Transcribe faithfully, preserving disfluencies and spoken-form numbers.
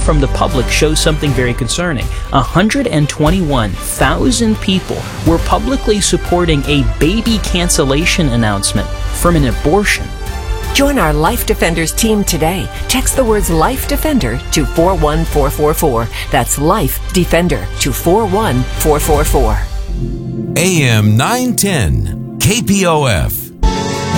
from the public shows something very concerning. one hundred twenty-one thousand people were publicly supporting a baby cancellation announcement from an abortion. Join our Life Defenders team today. Text the words Life Defender to four one four four four. That's Life Defender to four one four four four. A M nine ten, K P O F.